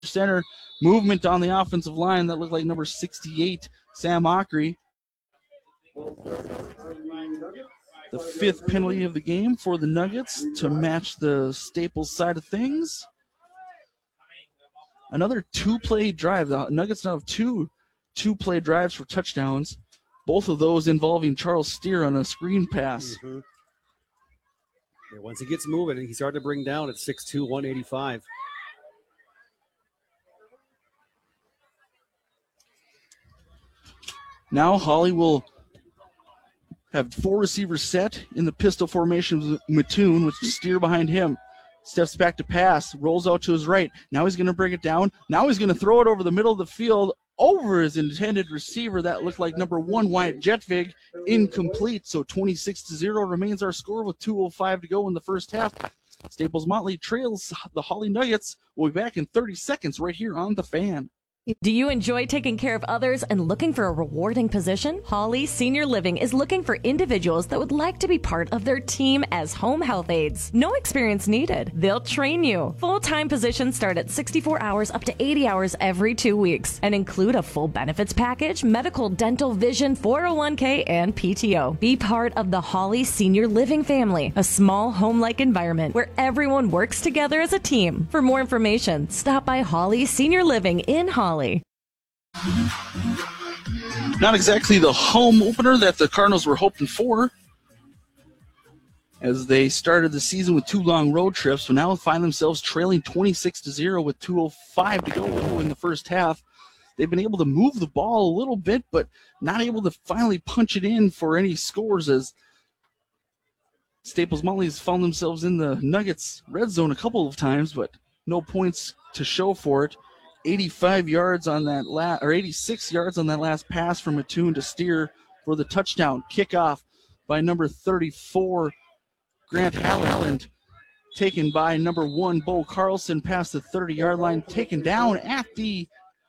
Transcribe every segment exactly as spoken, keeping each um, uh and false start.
center. Movement on the offensive line that looked like number sixty-eight, Sam Ockery. The fifth penalty of the game for the Nuggets to match the Staples side of things. Another two-play drive. The Nuggets now have two two-play drives for touchdowns, both of those involving Charles Steer on a screen pass. Mm-hmm. Yeah, once he gets moving, he's hard to bring down at six two, one eighty-five. Now Holly will have four receivers set in the pistol formation with Mattoon, with Steer behind him. Steps back to pass, rolls out to his right. Now he's going to bring it down. Now he's going to throw it over the middle of the field over his intended receiver. That looked like number one, Wyatt Jetvig. Incomplete, so twenty-six to zero remains our score with two oh five to go in the first half. Staples Motley trails the Holly Nuggets. We'll be back in thirty seconds right here on The Fan. Do you enjoy taking care of others and looking for a rewarding position? Holly Senior Living is looking for individuals that would like to be part of their team as home health aides. No experience needed. They'll train you. Full-time positions start at sixty-four hours up to eighty hours every two weeks and include a full benefits package, medical, dental, vision, four oh one k, and P T O. Be part of the Holly Senior Living family, a small home-like environment where everyone works together as a team. For more information, stop by Holly Senior Living in Holly. Not exactly the home opener that the Cardinals were hoping for, as they started the season with two long road trips, but now find themselves trailing twenty-six to zero with two oh five to go in the first half. They've been able to move the ball a little bit, but not able to finally punch it in for any scores, as Staples Motley's found themselves in the Nuggets red zone a couple of times, but no points to show for it. eighty-five yards on that last, or eighty-six yards on that last pass from Mattoon to Steer for the touchdown. Kickoff by number thirty-four, Grant Halland, taken by number one, Bo Carlson, past the thirty-yard line, taken down at the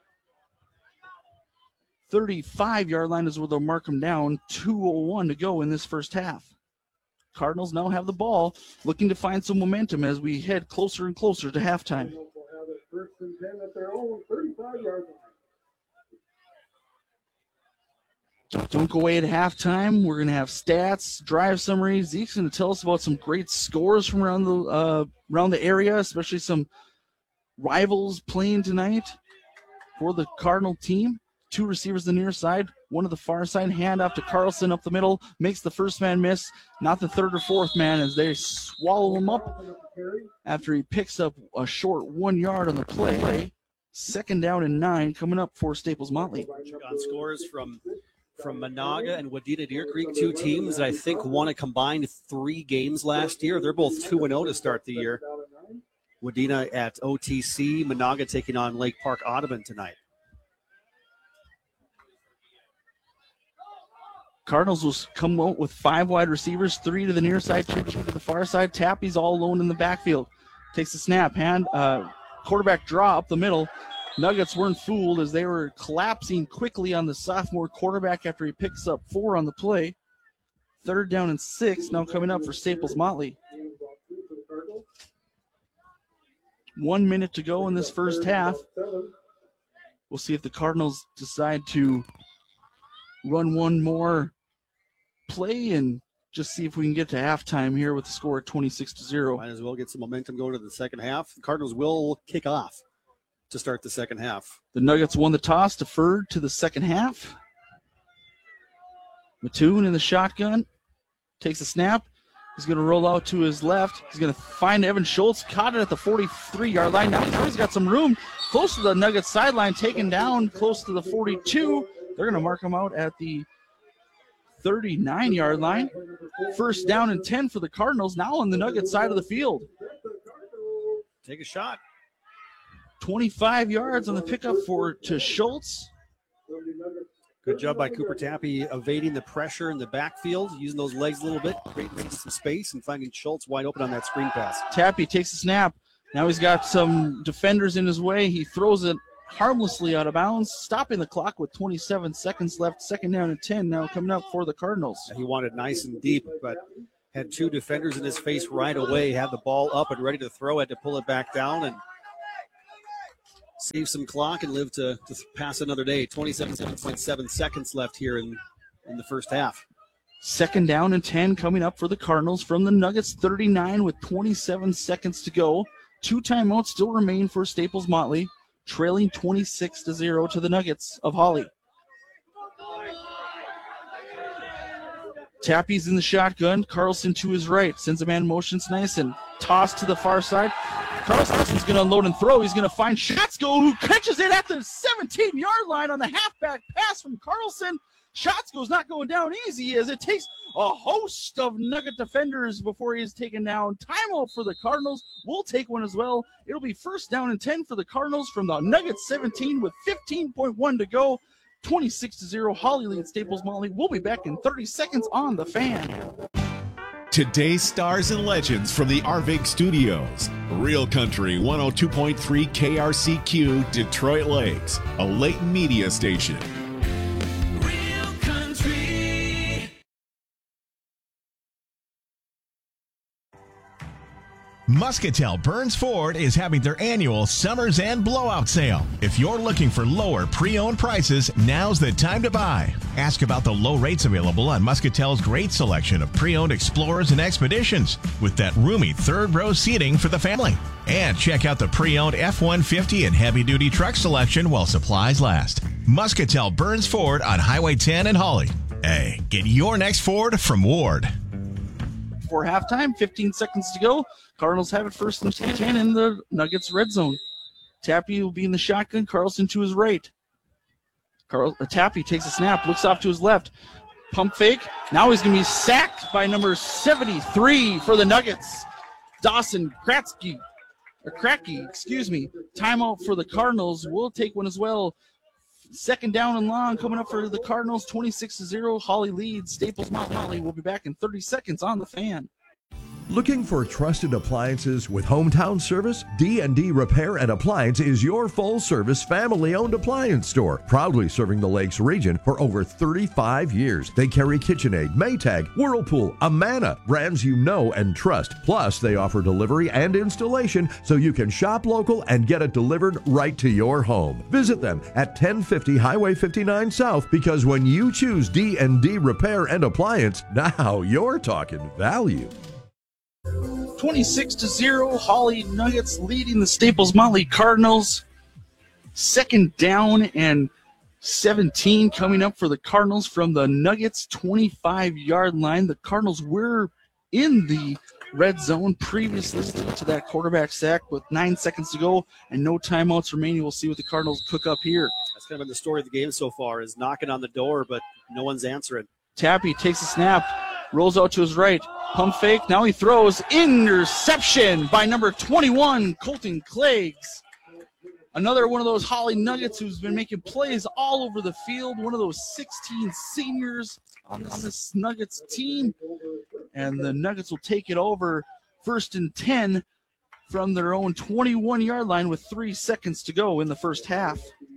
thirty-five-yard line is where they'll mark him down. two oh one to go in this first half. Cardinals now have the ball, looking to find some momentum as we head closer and closer to halftime. First and ten at their own thirty-five-yard line. Don't go away at halftime. We're going to have stats, drive summaries. Zeke's going to tell us about some great scores from around the uh, around the area, especially some rivals playing tonight for the Cardinal team. Two receivers the near side, one to the far side. Hand off to Carlson up the middle. Makes the first man miss, not the third or fourth man, as they swallow him up after he picks up a short one yard on the play. Second down and nine coming up for Staples Motley. On scores from from Monaga and Wadena Deer Creek, two teams that I think won a combined three games last year. They're both two and oh to start the year. Wadena at O T C, Monaga taking on Lake Park Audubon tonight. Cardinals will come out with five wide receivers, three to the near side, two to the far side. Tappy's all alone in the backfield. Takes the snap, hand, uh, quarterback draw up the middle. Nuggets weren't fooled as they were collapsing quickly on the sophomore quarterback after he picks up four on the play. Third down and six now coming up for Staples Motley. One minute to go in this first half. We'll see if the Cardinals decide to run one more play and just see if we can get to halftime here with the score at twenty-six to zero. Might as well get some momentum going to the second half. The Cardinals will kick off to start the second half. The Nuggets won the toss, deferred to the second half. Mattoon in the shotgun, takes a snap. He's going to roll out to his left. He's going to find Evan Schultz, caught it at the forty-three-yard line. Now he's got some room close to the Nuggets sideline, taken down close to the forty-two. They're going to mark him out at the thirty-nine-yard line. First down and ten for the Cardinals, now on the Nuggets side of the field. Take a shot. twenty-five yards on the pickup for to Schultz. Good job by Cooper Tappy evading the pressure in the backfield, using those legs a little bit, creating some space, and finding Schultz wide open on that screen pass. Tappy takes a snap. Now he's got some defenders in his way. He throws it harmlessly out of bounds, stopping the clock with twenty-seven seconds left. Second down and ten now coming up for the Cardinals. He wanted nice and deep, but had two defenders in his face right away, had the ball up and ready to throw, had to pull it back down, and save some clock and live to, to pass another day. twenty-seven point seven seconds left here in, in the first half. Second down and ten coming up for the Cardinals from the Nuggets, thirty-nine with twenty-seven seconds to go. Two timeouts still remain for Staples Motley, trailing twenty-six to zero to the Nuggets of Holly. Tappy's in the shotgun. Carlson to his right. Sends a man motions nice and toss to the far side. Carlson's going to unload and throw. He's going to find Schatzko, who catches it at the seventeen-yard line on the halfback pass from Carlson. Schatzko's not going down easy as it takes a host of Nugget defenders before he is taken down. Timeout for the Cardinals. We'll take one as well. It'll be first down and ten for the Cardinals from the Nuggets seventeen with fifteen point one to go. twenty-six to zero. Holly leads Staples Motley. We'll be back in thirty seconds on The Fan. Today's stars and legends from the Arvig Studios. Real Country one oh two point three K R C Q, Detroit Lakes, a Layton media station. Real Country. Muscatel Burns Ford is having their annual Summers End Blowout Sale. If you're looking for lower pre-owned prices, now's the time to buy. Ask about the low rates available on Muscatel's great selection of pre-owned Explorers and Expeditions with that roomy third row seating for the family. And check out the pre-owned F one fifty and heavy-duty truck selection while supplies last. Muscatel Burns Ford on Highway ten in Holly. Hey, get your next Ford from Ward. For halftime, fifteen seconds to go. Cardinals have it first and ten in the Nuggets red zone. Tappy will be in the shotgun. Carlson to his right. Carl, uh, Tappy takes a snap, looks off to his left. Pump fake. Now he's going to be sacked by number seventy-three for the Nuggets. Dawson Kratzky, or Kracky, excuse me. Timeout for the Cardinals. We'll take one as well. Second down and long coming up for the Cardinals, twenty-six to zero. Holly leads. Staples Motley will be back in thirty seconds on The Fan. Looking for trusted appliances with hometown service? D and D Repair and Appliance is your full-service, family-owned appliance store, proudly serving the Lakes region for over thirty-five years. They carry KitchenAid, Maytag, Whirlpool, Amana, brands you know and trust. Plus, they offer delivery and installation so you can shop local and get it delivered right to your home. Visit them at ten fifty Highway fifty-nine South, because when you choose D and D Repair and Appliance, now you're talking value. twenty-six to zero. Holly Nuggets leading the Staples Motley Cardinals. Second down and seventeen coming up for the Cardinals from the Nuggets twenty-five-yard line. The Cardinals were in the red zone previously to that quarterback sack with nine seconds to go and no timeouts remaining. We'll see what the Cardinals cook up here. That's kind of been the story of the game so far, is knocking on the door, but no one's answering. Tappy takes a snap, rolls out to his right. Pump fake. Now he throws. Interception by number twenty-one, Colton Cleggs. Another one of those Holly Nuggets who's been making plays all over the field. One of those sixteen seniors on this Nuggets team. And the Nuggets will take it over first and ten from their own twenty-one-yard line with three seconds to go in the first half.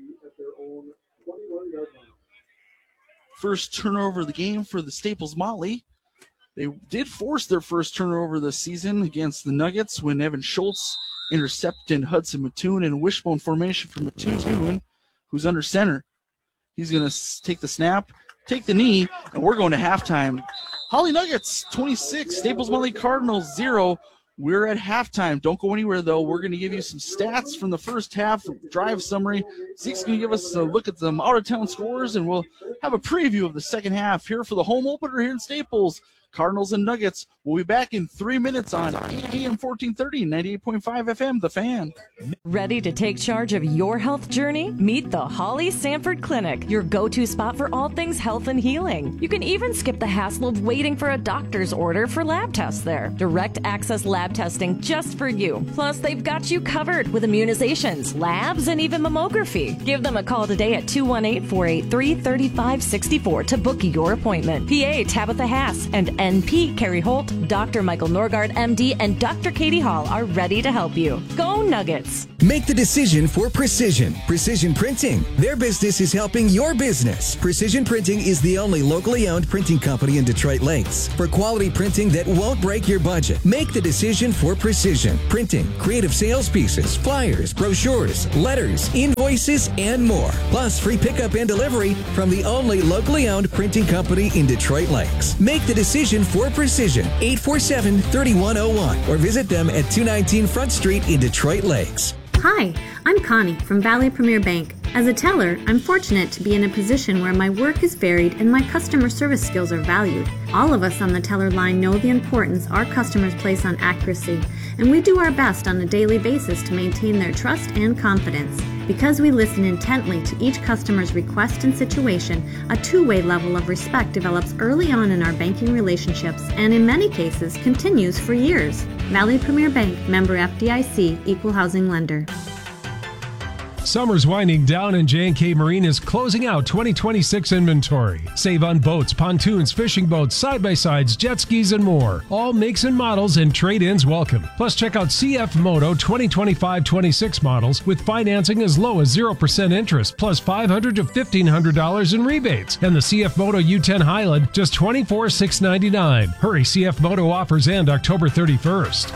First turnover of the game for the Staples Motley. They did force their first turnover this season against the Nuggets when Evan Schultz intercepted Hudson Mattoon in wishbone formation for Mattoon, who's under center. He's going to take the snap, take the knee, and we're going to halftime. Holly Nuggets twenty-six, Staples Motley Cardinals zero. We're at halftime. Don't go anywhere, though. We're going to give you some stats from the first half, drive summary. Zeke's going to give us a look at some out-of-town scores, and we'll have a preview of the second half here for the home opener here in Staples. Cardinals and Nuggets. We'll be back in three minutes on A M fourteen thirty, ninety-eight point five F M, The Fan. Ready to take charge of your health journey? Meet the Holly Sanford Clinic, your go-to spot for all things health and healing. You can even skip the hassle of waiting for a doctor's order for lab tests there. Direct access lab testing just for you. Plus, they've got you covered with immunizations, labs, and even mammography. Give them a call today at two one eight, four eight three, three five six four to book your appointment. P A Tabitha Hass and N P, Carrie Holt, Doctor Michael Norgard, M D, and Doctor Katie Hall are ready to help you. Go Nuggets! Make the decision for Precision. Precision Printing. Their business is helping your business. Precision Printing is the only locally owned printing company in Detroit Lakes. For quality printing that won't break your budget, make the decision for Precision Printing. Creative sales pieces, flyers, brochures, letters, invoices, and more. Plus free pickup and delivery from the only locally owned printing company in Detroit Lakes. Make the decision for Precision. eight four seven, three one zero one or visit them at two nineteen Front Street in Detroit Lakes. Hi, I'm Connie from Valley Premier Bank. As a teller, I'm fortunate to be in a position where my work is varied and my customer service skills are valued. All of us on the teller line know the importance our customers place on accuracy, and we do our best on a daily basis to maintain their trust and confidence. Because we listen intently to each customer's request and situation, a two-way level of respect develops early on in our banking relationships and in many cases continues for years. Valley Premier Bank, member F D I C, equal housing lender. Summer's winding down and J and K Marine is closing out twenty twenty-six inventory. Save on boats, pontoons, fishing boats, side-by-sides, jet skis, and more. All makes and models and trade-ins welcome. Plus, check out C F Moto twenty twenty-five twenty-six models with financing as low as zero percent interest, plus five hundred dollars to fifteen hundred dollars in rebates. And the C F Moto U ten Highland, just twenty-four thousand six hundred ninety-nine dollars. Hurry, C F Moto offers end October thirty-first.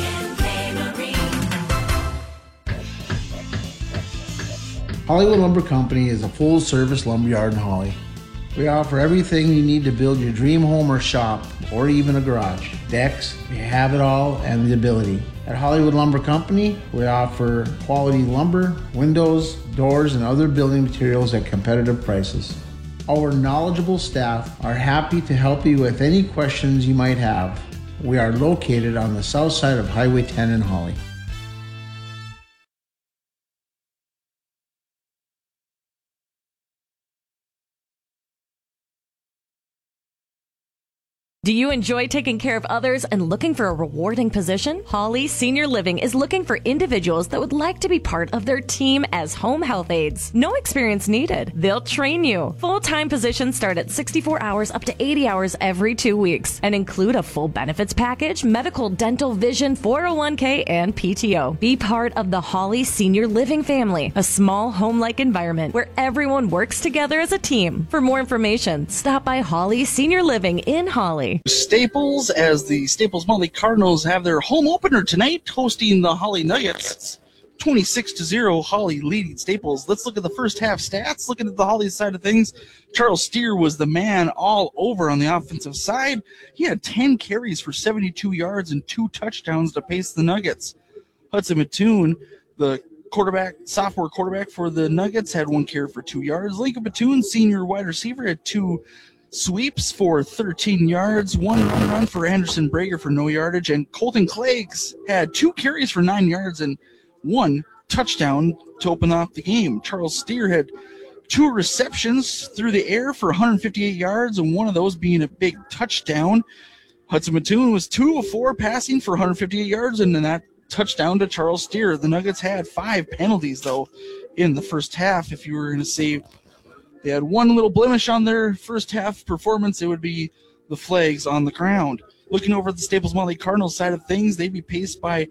Hollywood Lumber Company is a full-service lumberyard in Holly. We offer everything you need to build your dream home or shop, or even a garage. Decks, we have it all and the ability. At Hollywood Lumber Company, we offer quality lumber, windows, doors, and other building materials at competitive prices. Our knowledgeable staff are happy to help you with any questions you might have. We are located on the south side of Highway ten in Holly. Do you enjoy taking care of others and looking for a rewarding position? Holly Senior Living is looking for individuals that would like to be part of their team as home health aides. No experience needed. They'll train you. Full-time positions start at sixty-four hours up to eighty hours every two weeks and include a full benefits package, medical, dental, vision, four oh one k, and P T O. Be part of the Holly Senior Living family, a small home-like environment where everyone works together as a team. For more information, stop by Holly Senior Living in Holly. Staples, as the Staples Motley Cardinals have their home opener tonight, hosting the Holly Nuggets. twenty-six to zero, Holly leading Staples. Let's look at the first half stats. Looking at the Holly side of things, Charles Steer was the man all over on the offensive side. He had ten carries for seventy-two yards and two touchdowns to pace the Nuggets. Hudson Mattoon, the quarterback, sophomore quarterback for the Nuggets, had one carry for two yards. Lincoln Mattoon, senior wide receiver, had two sweeps for thirteen yards, one run run for Anderson Brager for no yardage, and Colton Cleggs had two carries for nine yards and one touchdown to open up the game. Charles Steer had two receptions through the air for one hundred fifty-eight yards, and one of those being a big touchdown. Hudson Mattoon was two of four passing for one hundred fifty-eight yards, and then that touchdown to Charles Steer. The Nuggets had five penalties, though, in the first half. If you were going to say they had one little blemish on their first half performance, it would be the flags on the ground. Looking over at the Staples Motley Cardinals side of things, they'd be paced by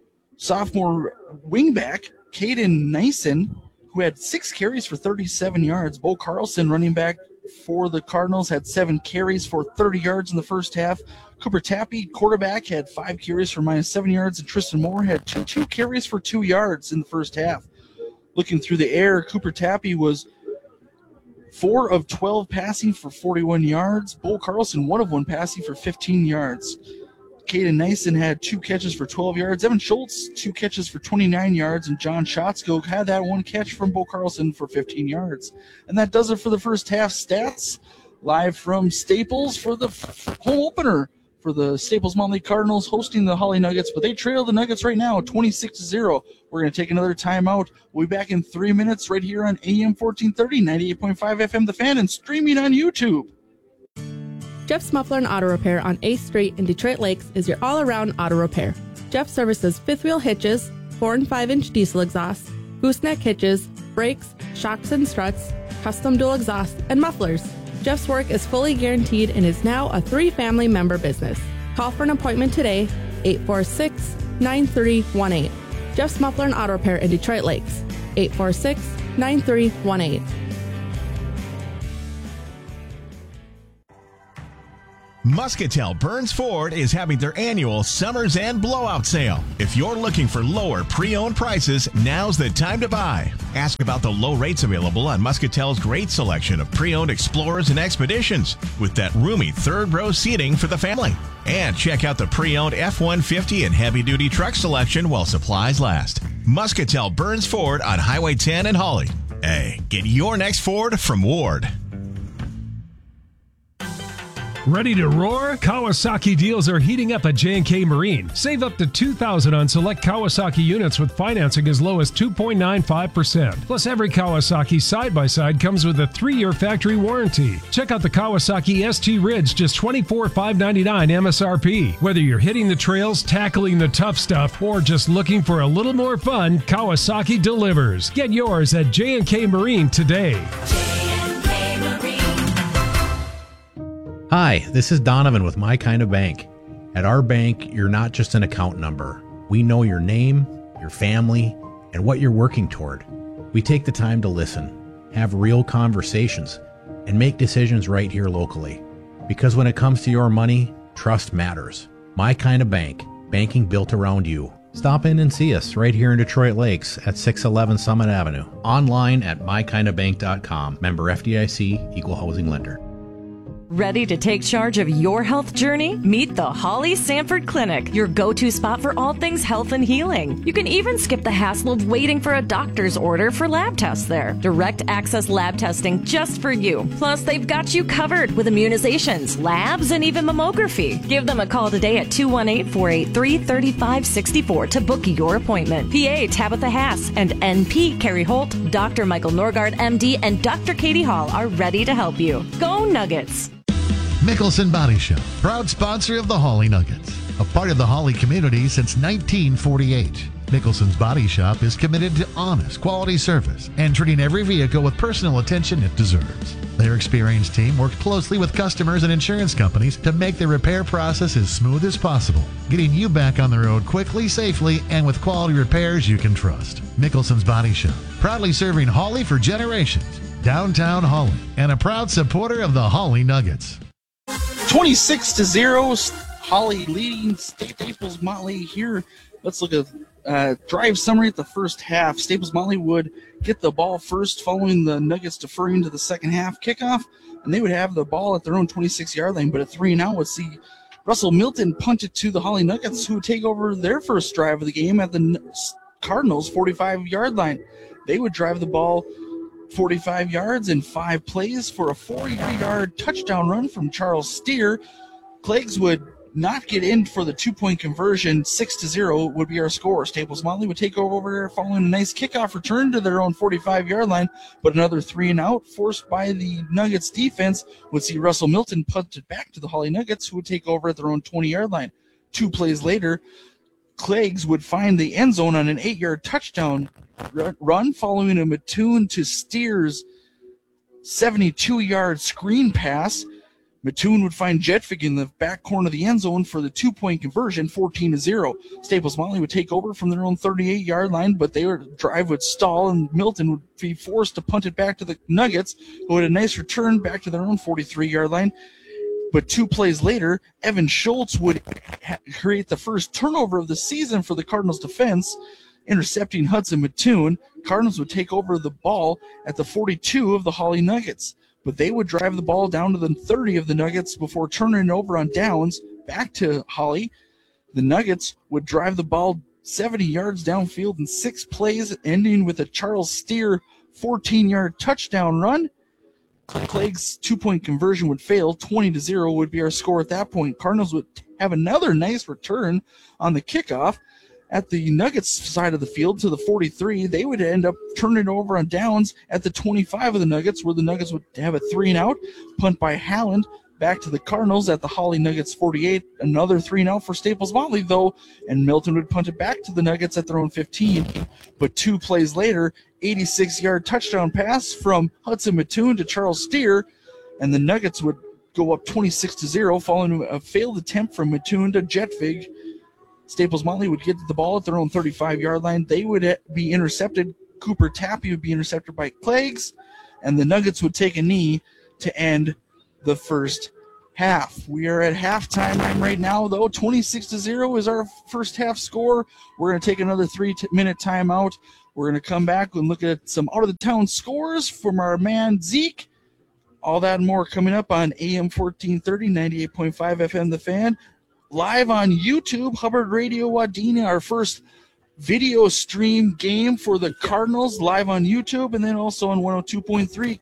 sophomore wingback Caden Nyson, who had six carries for thirty-seven yards. Bo Carlson, running back for the Cardinals, had seven carries for thirty yards in the first half. Cooper Tappy, quarterback, had five carries for minus seven yards, and Tristan Moore had two, two carries for two yards in the first half. Looking through the air, Cooper Tappy was four of twelve passing for forty-one yards. Bo Carlson, one of one passing for fifteen yards. Caden Nyson had two catches for twelve yards. Evan Schultz, two catches for twenty-nine yards. And John Schatzko had that one catch from Bo Carlson for fifteen yards. And that does it for the first half stats. Live from Staples for the f- home opener for the Staples Motley Cardinals hosting the Holly Nuggets. But they trail the Nuggets right now, twenty-six to zero. We're going to take another timeout. We'll be back in three minutes right here on A M fourteen thirty, ninety-eight point five F M The Fan, and streaming on YouTube. Jeff's Muffler and Auto Repair on eighth Street in Detroit Lakes is your all-around auto repair. Jeff services fifth-wheel hitches, four and five inch diesel exhausts, gooseneck hitches, brakes, shocks and struts, custom dual exhausts, and mufflers. Jeff's work is fully guaranteed and is now a three-family member business. Call for an appointment today, eight four six, nine three one eight. Jeff's Muffler and Auto Repair in Detroit Lakes, eight four six, nine three one eight. Muscatel Burns Ford is having their annual Summers and Blowout Sale. If you're looking for lower pre-owned prices, now's the time to buy. Ask about the low rates available on Muscatel's great selection of pre-owned Explorers and Expeditions with that roomy third row seating for the family. And check out the pre-owned F one fifty and heavy-duty truck selection while supplies last. Muscatel Burns Ford on Highway ten in Hawley. Hey, get your next Ford from Ward. Ready to roar? Kawasaki deals are heating up at J and K Marine. Save up to two thousand dollars on select Kawasaki units with financing as low as two point nine five percent. Plus, every Kawasaki side-by-side comes with a three-year factory warranty. Check out the Kawasaki S T Ridge, just twenty-four thousand five hundred ninety-nine dollars M S R P. Whether you're hitting the trails, tackling the tough stuff, or just looking for a little more fun, Kawasaki delivers. Get yours at J and K Marine today. Hi, this is Donovan with My Kind of Bank. At our bank, you're not just an account number. We know your name, your family, and what you're working toward. We take the time to listen, have real conversations, and make decisions right here locally. Because when it comes to your money, trust matters. My Kind of Bank, banking built around you. Stop in and see us right here in Detroit Lakes at six eleven Summit Avenue. Online at my kind of bank dot com. Member F D I C, Equal Housing Lender. Ready to take charge of your health journey? Meet the Holly Sanford Clinic, your go-to spot for all things health and healing. You can even skip the hassle of waiting for a doctor's order for lab tests there. Direct access lab testing just for you. Plus, they've got you covered with immunizations, labs, and even mammography. Give them a call today at two one eight, four eight three, three five six four to book your appointment. P A Tabitha Hass and N P Carrie Holt, Doctor Michael Norgard, M D, and Doctor Katie Hall are ready to help you. Go Nuggets! Mickelson Body Shop, proud sponsor of the Hawley Nuggets, a part of the Hawley community since nineteen forty-eight. Mickelson's Body Shop is committed to honest, quality service and treating every vehicle with personal attention it deserves. Their experienced team works closely with customers and insurance companies to make the repair process as smooth as possible, getting you back on the road quickly, safely, and with quality repairs you can trust. Mickelson's Body Shop, proudly serving Hawley for generations, downtown Hawley, and a proud supporter of the Hawley Nuggets. twenty-six to zero, Holly leading Staples Motley here. Let's look at uh, drive summary at the first half. Staples Motley would get the ball first following the Nuggets deferring to the second half kickoff, and they would have the ball at their own twenty-six-yard line, but at three and out would see Russell Milton punt it to the Holly Nuggets, who would take over their first drive of the game at the Cardinals' forty-five-yard line. They would drive the ball forty-five yards in five plays for a forty-yard touchdown run from Charles Steer. Cleggs would not get in for the two-point conversion. Six to zero would be our score. Staples Motley would take over following a nice kickoff return to their own forty-five-yard line, but another three and out forced by the Nuggets defense would see Russell Milton punt it back to the Holly Nuggets, who would take over at their own twenty-yard line. Two plays later, Cleggs would find the end zone on an eight-yard touchdown run following a Mattoon to Steers seventy-two-yard screen pass. Mattoon would find Jetvik in the back corner of the end zone for the two-point conversion, fourteen to zero. Staples Motley would take over from their own thirty-eight-yard line, but their drive would stall, and Milton would be forced to punt it back to the Nuggets, who had a nice return back to their own forty-three-yard line. But two plays later, Evan Schultz would ha- create the first turnover of the season for the Cardinals defense, intercepting Hudson Mattoon. Cardinals would take over the ball at the forty-two of the Holly Nuggets, but they would drive the ball down to the thirty of the Nuggets before turning it over on downs back to Holly. The Nuggets would drive the ball seventy yards downfield in six plays, ending with a Charles Steer fourteen-yard touchdown run. Clegg's two-point conversion would fail. twenty to zero would be our score at that point. Cardinals would have another nice return on the kickoff at the Nuggets side of the field to the forty-three. They would end up turning it over on downs at the twenty-five of the Nuggets, where the Nuggets would have a three and out. Punt by Halland back to the Cardinals at the Holly Nuggets forty-eight. Another three and out for Staples Motley, though, and Milton would punt it back to the Nuggets at their own fifteen. But two plays later, eighty-six-yard touchdown pass from Hudson Mattoon to Charles Steer and the Nuggets would go up twenty-six to zero following a failed attempt from Mattoon to Jetvig. Staples Motley would get the ball at their own thirty-five-yard line. They would be intercepted. Cooper Tappy would be intercepted by Cleggs, and the Nuggets would take a knee to end the first half. We are at halftime right now, though. twenty-six to zero is our first half score. We're going to take another three-minute timeout. We're going to come back and look at some out-of-the-town scores from our man Zeke. All that and more coming up on A M fourteen thirty, ninety-eight point five F M The Fan. Live on YouTube, Hubbard Radio Wadena, our first video stream game for the Cardinals, live on YouTube, and then also on one oh two point three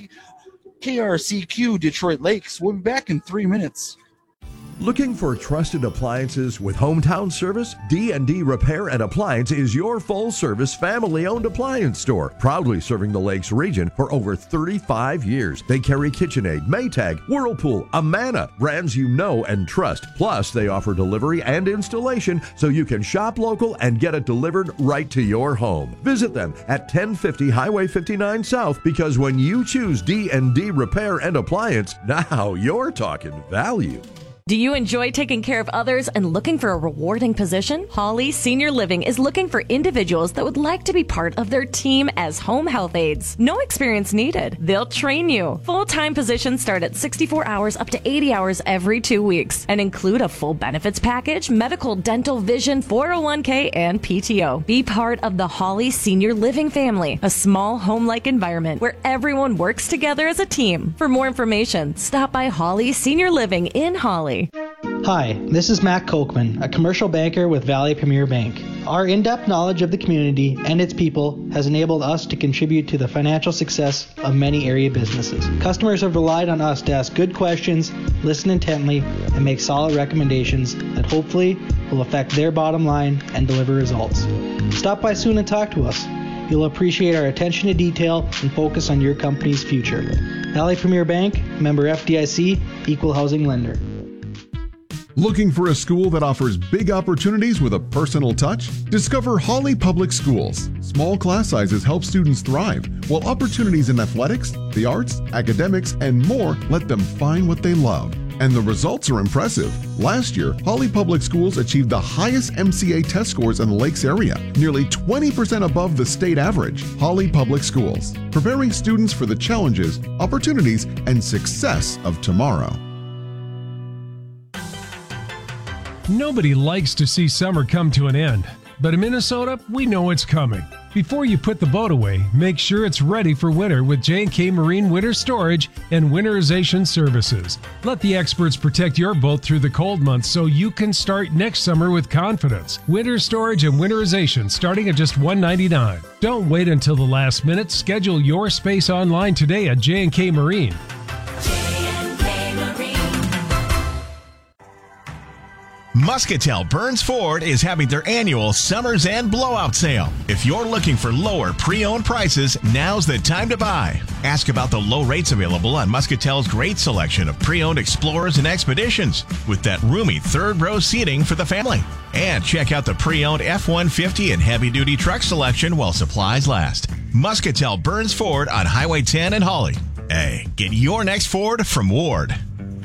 K R C Q Detroit Lakes. We'll be back in three minutes. Looking for trusted appliances with hometown service? D and D Repair and Appliance is your full-service, family-owned appliance store, proudly serving the Lakes region for over thirty-five years. They carry KitchenAid, Maytag, Whirlpool, Amana, brands you know and trust. Plus, they offer delivery and installation so you can shop local and get it delivered right to your home. Visit them at ten fifty Highway fifty-nine South, because when you choose D and D Repair and Appliance, now you're talking value. Do you enjoy taking care of others and looking for a rewarding position? Holly Senior Living is looking for individuals that would like to be part of their team as home health aides. No experience needed. They'll train you. Full-time positions start at sixty-four hours up to eighty hours every two weeks and include a full benefits package, medical, dental, vision, four oh one K, and P T O. Be part of the Holly Senior Living family, a small home-like environment where everyone works together as a team. For more information, stop by Holly Senior Living in Holly. Hi, this is Matt Kochman, a commercial banker with Valley Premier Bank. Our in-depth knowledge of the community and its people has enabled us to contribute to the financial success of many area businesses. Customers have relied on us to ask good questions, listen intently, and make solid recommendations that hopefully will affect their bottom line and deliver results. Stop by soon and talk to us. You'll appreciate our attention to detail and focus on your company's future. Valley Premier Bank, member F D I C, equal housing lender. Looking for a school that offers big opportunities with a personal touch? Discover Holly Public Schools. Small class sizes help students thrive, while opportunities in athletics, the arts, academics, and more let them find what they love. And the results are impressive. Last year, Holly Public Schools achieved the highest M C A test scores in the Lakes area, nearly twenty percent above the state average. Holly Public Schools, preparing students for the challenges, opportunities, and success of tomorrow. Nobody likes to see summer come to an end, but in Minnesota, we know it's coming. Before you put the boat away, make sure it's ready for winter with J and K Marine Winter Storage and Winterization Services. Let the experts protect your boat through the cold months so you can start next summer with confidence. Winter storage and winterization starting at just one hundred ninety-nine dollars. Don't wait until the last minute. Schedule your space online today at J and K Marine. Muscatel Burns Ford is having their annual Summers End Blowout Sale. If you're looking for lower pre-owned prices, now's the time to buy. Ask about the low rates available on Muscatel's great selection of pre-owned Explorers and Expeditions with that roomy third row seating for the family. And check out the pre-owned F one fifty and heavy-duty truck selection while supplies last. Muscatel Burns Ford on Highway ten in Holly. Hey, get your next Ford from Ward.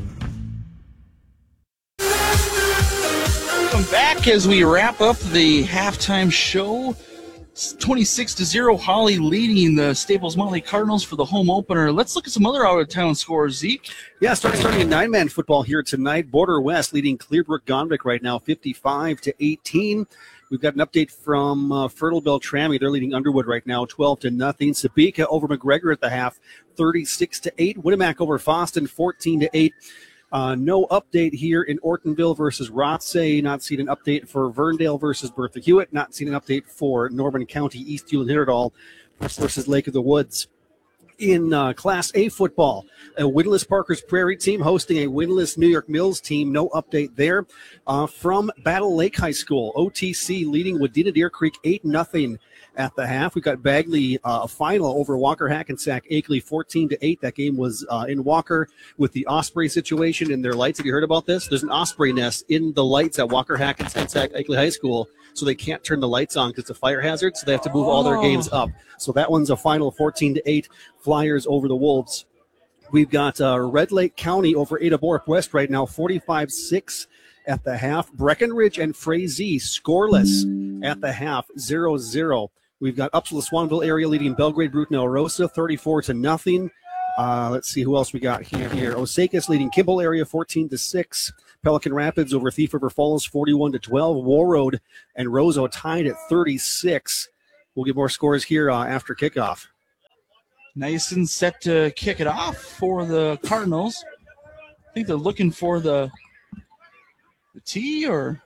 Welcome back as we wrap up the halftime show. twenty-six to zero, Holly leading the Staples Motley Cardinals for the home opener. Let's look at some other out-of-town scores, Zeke. Yeah, starting, starting in nine-man football here tonight. Border West leading Clearbrook-Gonvick right now, fifty-five to eighteen. We've got an update from uh, Fertile Beltrami. They're leading Underwood right now, twelve to nothing. Sabika over McGregor at the half, thirty-six to eight. Winamac over Foston, fourteen to eight. Uh, no update here in Ortonville versus Rothsay. Not seen an update for Verndale versus Bertha Hewitt. Not seen an update for Norman County, East Hewlett-Hitterdal versus Lake of the Woods. In uh, Class A football, a winless Parker's Prairie team hosting a winless New York Mills team. No update there. Uh, from Battle Lake High School, O T C leading Wadena Deer Creek eight nothing at the half. We've got Bagley uh, a final over Walker Hackensack Akeley fourteen to eight. That game was uh, in Walker with the Osprey situation in their lights. Have you heard about this? There's an Osprey nest in the lights at Walker Hackensack Akeley High School, so they can't turn the lights on because it's a fire hazard, so they have to move all their games up. So that one's a final fourteen to eight, Flyers over the Wolves. We've got uh, Red Lake County over Ada Borup West right now, forty-five six at the half. Breckenridge and Frazee scoreless at the half, zero zero. We've got Upsala Swanville area leading Belgrade Bruton Elrosa, thirty-four to nothing. Uh, let's see who else we got here. Here, Osakis leading Kimball area, fourteen to six. Pelican Rapids over Thief River Falls, forty-one to twelve. Warroad and Roseau tied at thirty-six. We'll get more scores here uh, after kickoff. Nice and set to kick it off for the Cardinals. I think they're looking for the, the tee, or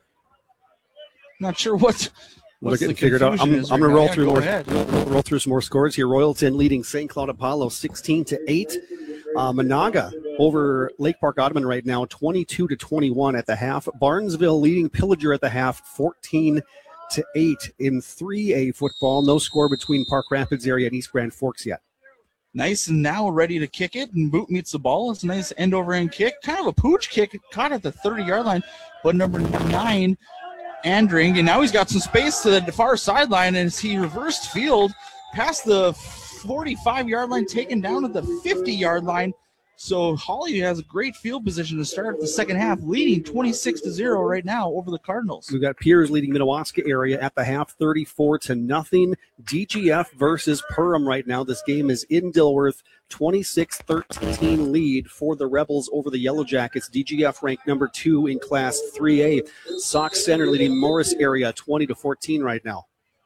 not sure what. We're getting figured out. I'm, I'm going to roll through more, roll, roll through some more scores here. Royalton leading Saint Cloud Apollo sixteen to eight. Uh, Monaga over Lake Park Ottoman right now, twenty-two to twenty-one at the half. Barnesville leading Pillager at the half, fourteen to eight in three A football. No score between Park Rapids area and East Grand Forks yet. Nice and now ready to kick it, and Boot meets the ball. It's a nice end-over-end kick, kind of a pooch kick, caught at the thirty-yard line, but number nine, Andring, and now he's got some space to the far sideline, and as he reversed field past the forty-five-yard line, taken down at the fifty-yard line. So Holly has a great field position to start the second half, leading twenty-six to zero right now over the Cardinals. We've got Piers leading Minnewaska area at the half, thirty-four to nothing. D G F versus Perham right now. This game is in Dilworth, twenty-six thirteen lead for the Rebels over the Yellow Jackets. D G F ranked number two in Class three A. Sox Center leading Morris area, twenty to fourteen right now.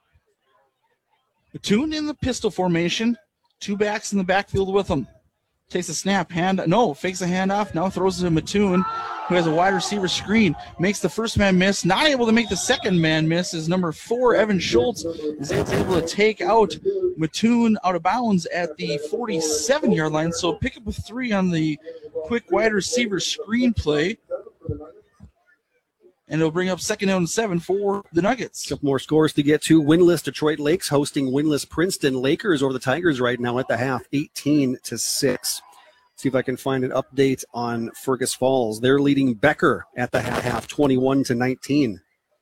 Mattoon in the pistol formation, two backs in the backfield with him. Takes a snap, hand, no, fakes a handoff, now throws it to Mattoon, who has a wide receiver screen, makes the first man miss, not able to make the second man miss, is number four, Evan Schultz, is able to take out Mattoon out of bounds at the forty-seven-yard line, so pick up a three on the quick wide receiver screen play. And it'll bring up second down and seven for the Nuggets. A couple more scores to get to. Winless Detroit Lakes hosting winless Princeton. Lakers over the Tigers right now at the half, eighteen to six. See if I can find an update on Fergus Falls. They're leading Becker at the half, twenty-one to nineteen.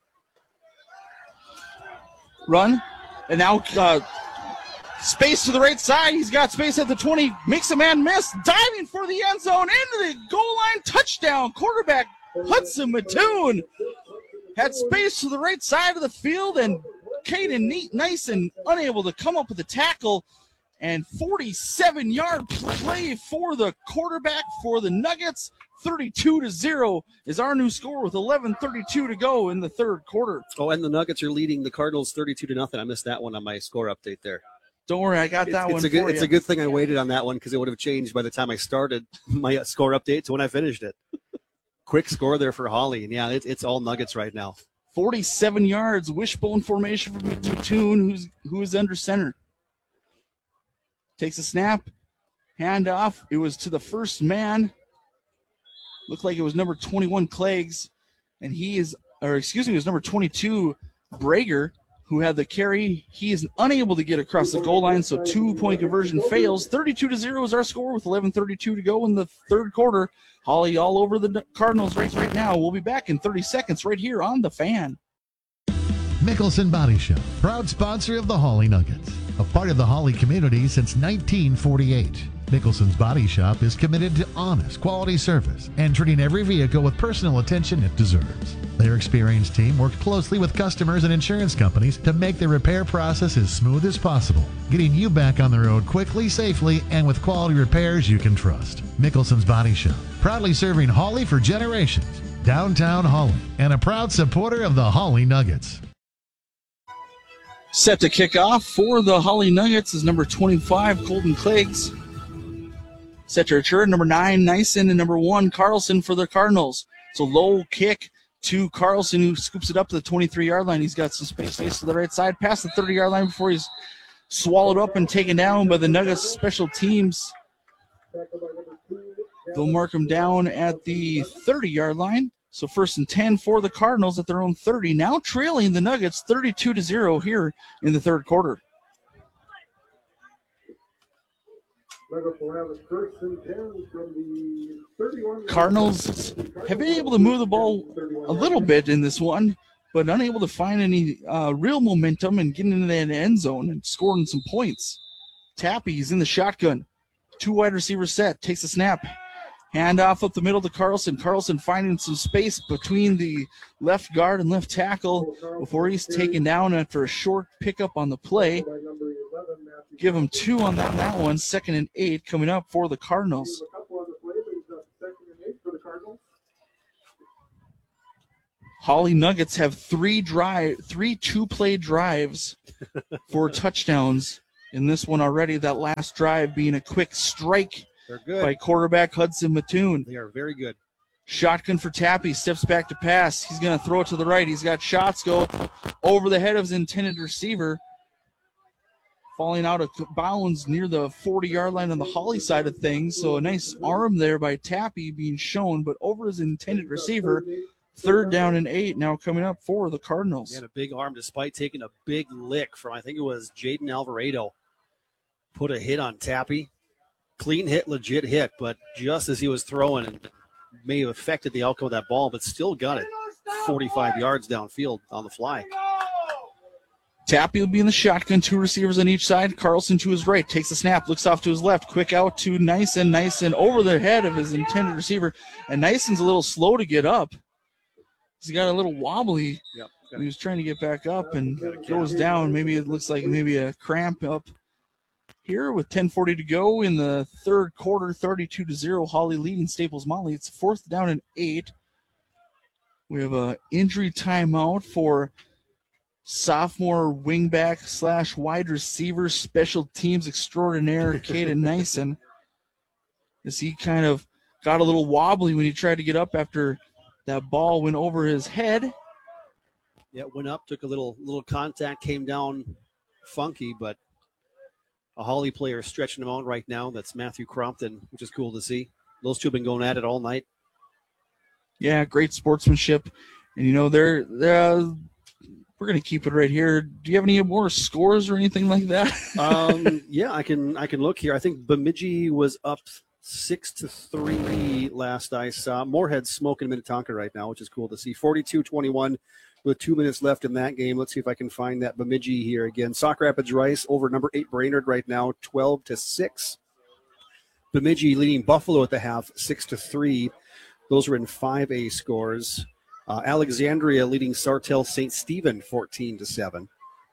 Run. And now uh, space to the right side. He's got space at the twenty. Makes a man miss. Diving for the end zone. Into the goal line. Touchdown. Quarterback Hudson Mattoon had space to the right side of the field, and Caden Neat, nice and unable to come up with a tackle, and forty-seven-yard play for the quarterback for the Nuggets. thirty-two to zero is our new score with eleven thirty-two to go in the third quarter. Oh, and the Nuggets are leading the Cardinals thirty-two to nothing. I missed that one on my score update there. Don't worry, I got that it's, one it's a good, for It's you. a good thing I waited on that one because it would have changed by the time I started my score update to when I finished it. Quick score there for Holly. And yeah, it, it's all Nuggets right now. forty-seven yards, wishbone formation for Mattoon, who's who is under center. Takes a snap, hand off. It was to the first man. Looked like it was number twenty-one, Cleggs, and he is, or excuse me, it was number twenty-two, Brager, who had the carry. He is unable to get across the goal line, so two-point conversion fails. thirty-two to zero is our score with eleven thirty-two to go in the third quarter. Holly all over the Cardinals race right now. We'll be back in thirty seconds right here on The Fan. Mickelson Body Shop, proud sponsor of the Holly Nuggets, a part of the Holly community since nineteen forty-eight. Mickelson's Body Shop is committed to honest, quality service and treating every vehicle with personal attention it deserves. Their experienced team works closely with customers and insurance companies to make the repair process as smooth as possible, getting you back on the road quickly, safely, and with quality repairs you can trust. Mickelson's Body Shop, proudly serving Holly for generations. Downtown Holly, and a proud supporter of the Holly Nuggets. Set to kick off for the Holly Nuggets is number twenty-five, Colton Cleggs. Set to return, number nine, Nyson, and number one, Carlson for the Cardinals. So low kick to Carlson, who scoops it up to the twenty-three-yard line. He's got some space, space to the right side, past the thirty-yard line before he's swallowed up and taken down by the Nuggets special teams. They'll mark him down at the thirty-yard line. So first and ten for the Cardinals at their own thirty. Now trailing the Nuggets thirty-two to zero here in the third quarter. Cardinals have been able to move the ball a little bit in this one, but unable to find any uh, real momentum and getting into that end zone and scoring some points. Tappy's in the shotgun. Two wide receivers set. Takes a snap. Hand off up the middle to Carlson. Carlson finding some space between the left guard and left tackle before he's taken down after a short pickup on the play. Give him two on that, that one. Second and eight coming up for the Cardinals. Holly Nuggets have three drive, three two-play drives for touchdowns in this one already. That last drive being a quick strike They're good. by quarterback Hudson Mattoon. They are very good. Shotgun for Tappy. Steps back to pass. He's going to throw it to the right. He's got shots go over the head of his intended receiver. Falling out of bounds near the forty-yard line on the Holly side of things. So a nice arm there by Tappy being shown, but over his intended receiver. Third down and eight now coming up for the Cardinals. He had a big arm despite taking a big lick from, I think it was Jaden Alvarado. Put a hit on Tappy. Clean hit, legit hit, but just as he was throwing, and may have affected the outcome of that ball, but still got it forty-five yards downfield on the fly. Tappy will be in the shotgun, two receivers on each side. Carlson to his right, takes a snap, looks off to his left. Quick out to Nyson. Nyson over the head of his intended receiver, and Nyson's a little slow to get up. He's got a little wobbly. Yep. He was trying to get back up and goes down. Maybe it looks like maybe a cramp up here with ten forty to go in the third quarter, thirty-two to zero. Holly leading Staples Motley. It's fourth down and eight. We have a injury timeout for sophomore wingback slash wide receiver special teams extraordinaire Caden Nyson, as he kind of got a little wobbly when he tried to get up after that ball went over his head. Yeah, it went up, took a little little contact, came down funky, but a Holly player stretching him out right now. That's Matthew Crompton, which is cool to see. Those two have been going at it all night. Yeah, great sportsmanship. And, you know, they're, they're uh, we're going to keep it right here. Do you have any more scores or anything like that? um, yeah, I can I can look here. I think Bemidji was up six to three last I saw. Moorhead's smoking Minnetonka right now, which is cool to see. forty-two twenty-one with two minutes left in that game. Let's see if I can find that Bemidji here again. Sauk Rapids Rice over number eight Brainerd right now, twelve to six. Bemidji leading Buffalo at the half, six to three. Those are in five A scores. Uh, Alexandria leading Sartell Saint Stephen, fourteen to seven.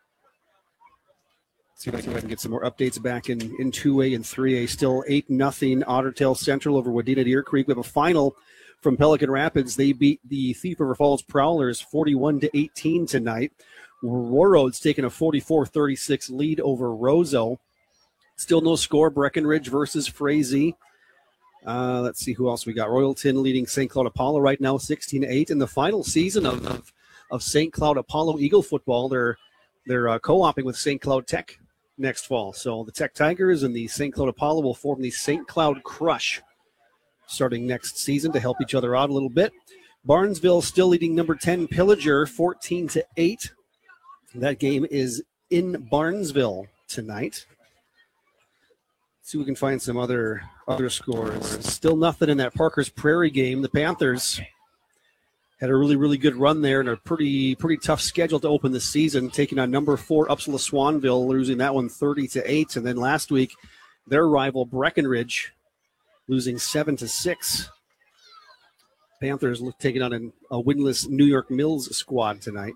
See if I can get some more updates back in, in two A and three A. Still eight nothing Otter Tail Central over Wadena Deer Creek. We have a final from Pelican Rapids. They beat the Thief River Falls Prowlers forty-one to eighteen tonight. Warroad's taking a forty-four thirty-six lead over Roseau. Still no score. Breckenridge versus Frazee. Uh, let's see who else we got. Royalton leading Saint Cloud Apollo right now, sixteen to eight. In the final season of, of, of Saint Cloud Apollo Eagle football, they're, they're uh, co-oping with Saint Cloud Tech next fall. So the Tech Tigers and the Saint Cloud Apollo will form the Saint Cloud Crush starting next season to help each other out a little bit. Barnesville still leading number ten Pillager fourteen to eight. That game is in Barnesville tonight. See if we can find some other other scores. Still nothing in that Parker's Prairie game. The Panthers had a really, really good run there and a pretty pretty tough schedule to open the season, taking on number four Upsala Swanville, losing that one thirty to eight. And then last week, their rival Breckenridge losing seven to six. Panthers taking on an, a winless New York Mills squad tonight.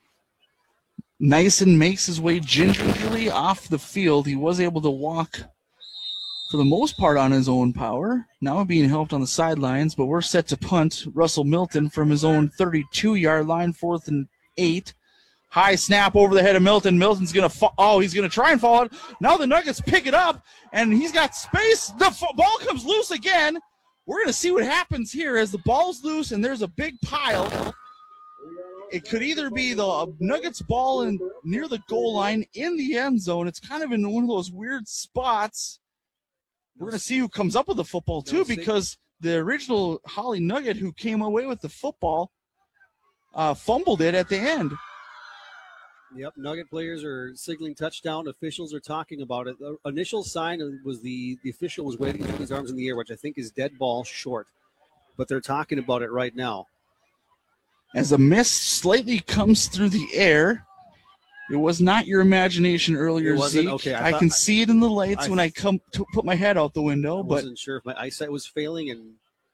Nyson makes his way gingerly off the field. He was able to walk for the most part on his own power. Now being helped on the sidelines, but we're set to punt. Russell Milton from his own thirty-two-yard line, fourth and eight. High snap over the head of Milton. Milton's going to fall. Oh, he's going to try and fall it. Now the Nuggets pick it up, and he's got space. The f- ball comes loose again. We're going to see what happens here as the ball's loose, and there's a big pile. It could either be the Nuggets ball in, near the goal line in the end zone. It's kind of in one of those weird spots. We're going to see who comes up with the football, too, because the original Holly Nugget who came away with the football uh, fumbled it at the end. Yep, Nugget players are signaling touchdown. Officials are talking about it. The initial sign was the, the official was waving his arms in the air, which I think is dead ball short. But they're talking about it right now. As a miss slightly comes through the air, It was not your imagination earlier, It wasn't? Zeke. Okay, I I, thought- can see it in the lights I- when I come to put my head out the window. I But wasn't sure if my eyesight was failing. And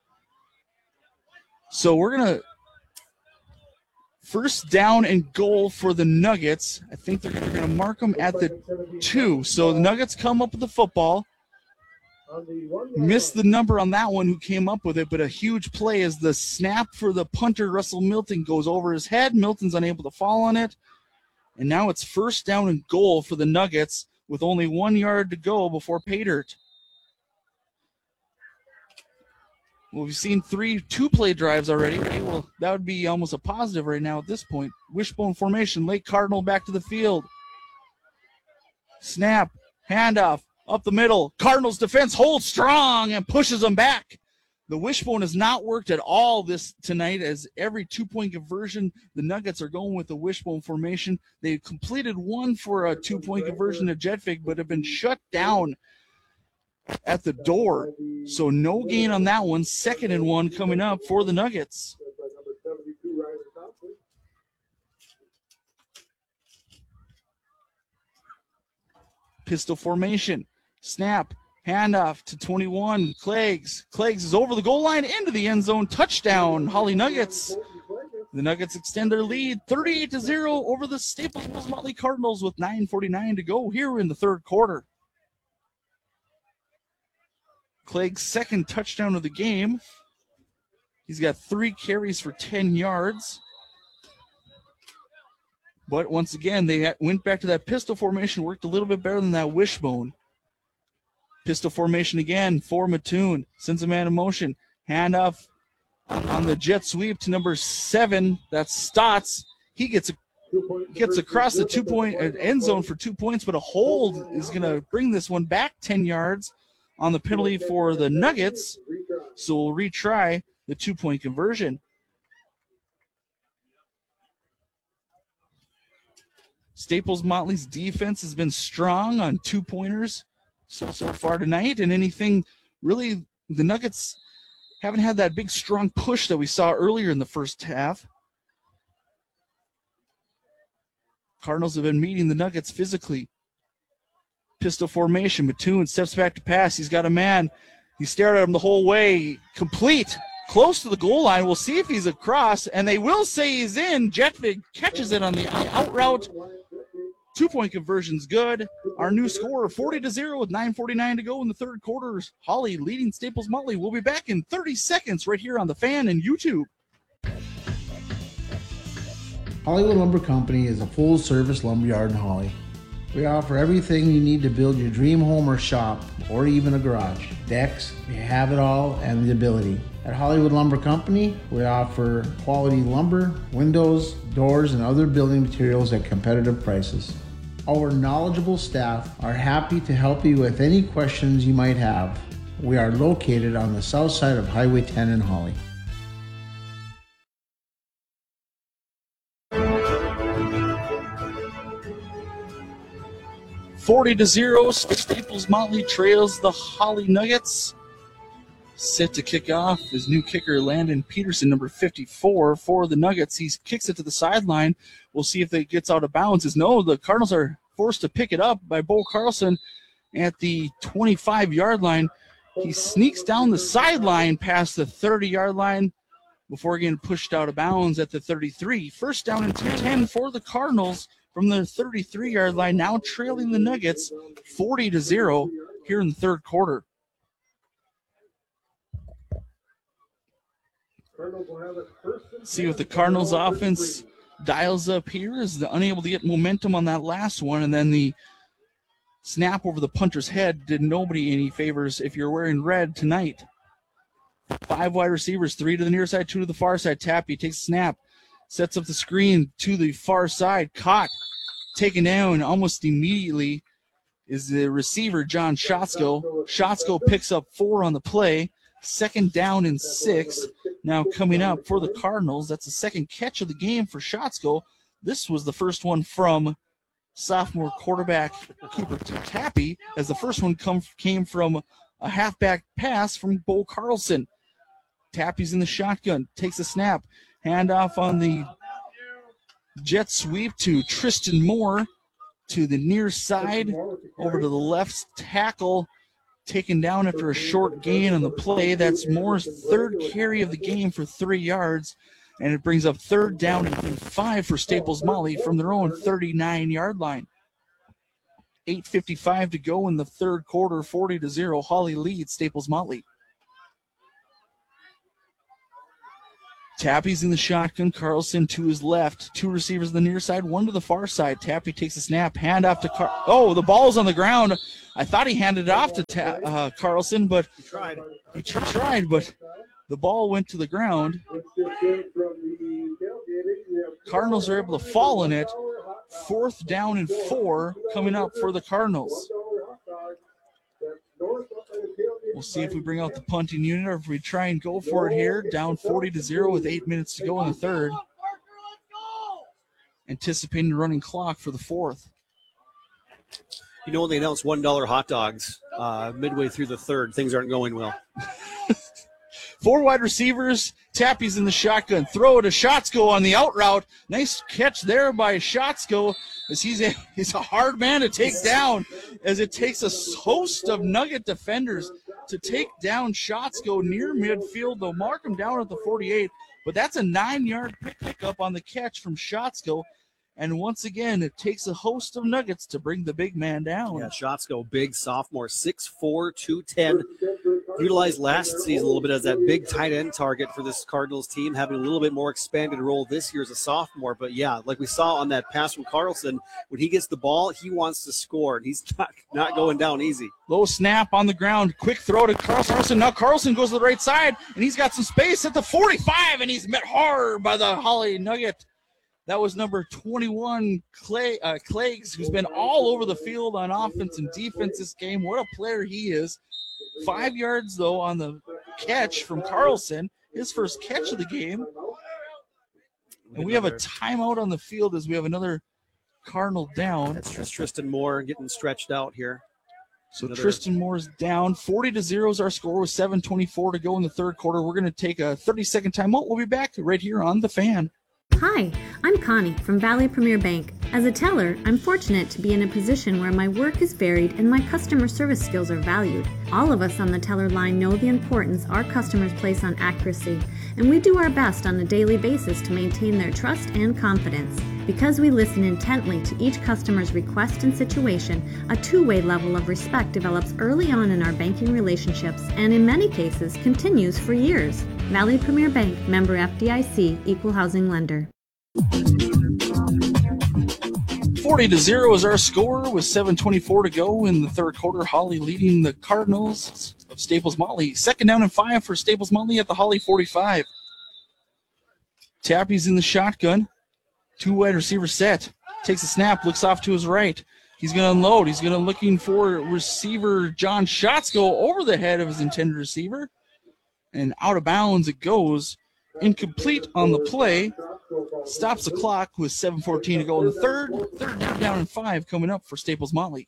so we're gonna first down and goal for the Nuggets. I think they're gonna mark them at the two. So the Nuggets come up with the football. Missed the number on that one who came up with it, but a huge play as the snap for the punter, Russell Milton, goes over his head. Milton's unable to fall on it. And now it's first down and goal for the Nuggets with only one yard to go before pay dirt. Well, we've seen three two-play drives already. Okay, well, that would be almost a positive right now at this point. Wishbone formation, Lake Cardinal back to the field. Snap, handoff, up the middle. Cardinals defense holds strong and pushes them back. The wishbone has not worked at all this tonight, as every two-point conversion, the Nuggets are going with the wishbone formation. They completed one for a two-point conversion to Jetvig, but have been shut down at the door. So no gain on that one. Second and one coming up for the Nuggets. Pistol formation. Snap. Handoff to twenty-one. Cleggs. Cleggs is over the goal line into the end zone. Touchdown, Holly Nuggets. The Nuggets extend their lead thirty-eight to zero over the Staples Mills Motley Cardinals with nine forty-nine to go here in the third quarter. Clegg's second touchdown of the game. He's got three carries for ten yards. But once again, they went back to that pistol formation, worked a little bit better than that wishbone. Pistol formation again for Mattoon. Sends a man in motion. Handoff on the jet sweep to number seven. That's Stotts. He gets a, gets across the two-point end zone for two points, but a hold is going to bring this one back ten yards on the penalty for the Nuggets. So we'll retry the two-point conversion. Staples Motley's defense has been strong on two-pointers so, so far tonight, and anything really, the Nuggets haven't had that big, strong push that we saw earlier in the first half. Cardinals have been meeting the Nuggets physically. Pistol formation. Mattoon steps back to pass. He's got a man. He stared at him the whole way. Complete. Close to the goal line. We'll see if he's across, and they will say he's in. Jetvig catches it on the out route. Two-point conversion's good. Our new score, forty to zero with nine forty-nine to go in the third quarter. Holly leading Staples Motley. We'll be back in thirty seconds right here on The Fan and YouTube. Hollywood Lumber Company is a full-service lumberyard in Holly. We offer everything you need to build your dream home or shop, or even a garage. Decks, we have it all and the ability. At Hollywood Lumber Company, we offer quality lumber, windows, doors, and other building materials at competitive prices. Our knowledgeable staff are happy to help you with any questions you might have. We are located on the south side of Highway ten in Holly. forty to zero, Staples Motley trails the Holly Nuggets. Set to kick off is new kicker Landon Peterson, number fifty-four, for the Nuggets. He kicks it to the sideline. We'll see if it gets out of bounds. As no, the Cardinals are forced to pick it up by Bo Carlson at the twenty-five-yard line. He sneaks down the sideline past the thirty-yard line before getting pushed out of bounds at the thirty-three. First down and ten for the Cardinals from the thirty-three-yard line, now trailing the Nuggets forty to zero here in the third quarter. See what the Cardinals offense dials up here is the unable to get momentum on that last one, and then the snap over the punter's head did nobody any favors if you're wearing red tonight. Five wide receivers, three to the near side, two to the far side. Tappy takes a snap, sets up the screen to the far side, caught, taken down almost immediately is the receiver, John Schatzko. Schatzko picks up four on the play. Second down and six. Now coming up for the Cardinals. That's the second catch of the game for Schatzko. This was the first one from sophomore quarterback Cooper Tappy, as the first one come, came from a halfback pass from Bo Carlson. Tappy's in the shotgun, takes a snap, handoff on the Jet sweep to Tristan Moore to the near side, over to the left tackle, taken down after a short gain on the play. That's Moore's third carry of the game for three yards, and it brings up third down and five for Staples Motley from their own thirty-nine-yard line. eight fifty-five to go in the third quarter, forty to zero. Holly leads Staples Motley. Tappy's in the shotgun. Carlson to his left. Two receivers on the near side, one to the far side. Tappy takes a snap. Hand off to Car- Oh, the ball's on the ground. I thought he handed it off to Ta- uh, Carlson, but He tried. he tried, but the ball went to the ground. Cardinals are able to fall in it. Fourth down and four coming up for the Cardinals. We'll see if we bring out the punting unit or if we try and go for it here. Down forty to zero with eight minutes to go in the third. Anticipating a running clock for the fourth. You know, when they announced one dollar hot dogs uh, midway through the third, things aren't going well. Four wide receivers. Tappy's in the shotgun. Throw it to Schatzko on the out route. Nice catch there by Schatzko, as he's a, he's a hard man to take down, as it takes a host of Nugget defenders to take down Schatzko near midfield. They'll mark him down at the forty-eight, but that's a nine-yard pickup on the catch from Schatzko. And once again, it takes a host of Nuggets to bring the big man down. Yeah, Schatzko, big sophomore, six four, two ten. Utilized last season a little bit as that big tight end target for this Cardinals team, having a little bit more expanded role this year as a sophomore. But yeah, like we saw on that pass from Carlson, when he gets the ball, he wants to score, and he's not, not going down easy. Low snap on the ground. Quick throw to Carlson. Now Carlson goes to the right side, and he's got some space at the forty-five, and he's met hard by the Holly Nugget. That was number twenty-one, Clay, uh, Cleggs, who's been all over the field on offense and defense this game. What a player he is. Five yards, though, on the catch from Carlson. His first catch of the game. And we have a timeout on the field as we have another Cardinal down. That's Tristan Moore getting stretched out here. So Another- Tristan Moore's down. forty to zero is our score with seven twenty-four to go in the third quarter. We're going to take a thirty-second timeout. We'll be back right here on The Fan. Hi, I'm Connie from Valley Premier Bank. As a teller, I'm fortunate to be in a position where my work is varied and my customer service skills are valued. All of us on the teller line know the importance our customers place on accuracy, and we do our best on a daily basis to maintain their trust and confidence. Because we listen intently to each customer's request and situation, a two-way level of respect develops early on in our banking relationships and in many cases continues for years. Valley Premier Bank, member F D I C, equal housing lender. forty to zero is our score with seven twenty-four to go in the third quarter. Holly leading the Cardinals of Staples Motley. Second down and five for Staples Motley at the Holly forty-five. Tappy's in the shotgun. Two wide receiver set. Takes a snap, looks off to his right. He's going to unload. He's going to looking for receiver John Schatzko over the head of his intended receiver. And out of bounds it goes. Incomplete on the play. Stops the clock with seven fourteen to go in the third. Third down, down and five coming up for Staples Motley.